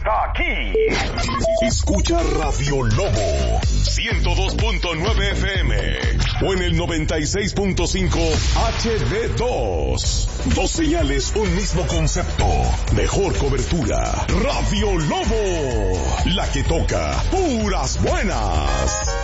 está aquí. Escucha Radio Lobo 102.9 FM o en el 96.5 HD2. Dos señales, un mismo concepto. Mejor cobertura. Radio Lobo, la que toca puras buenas.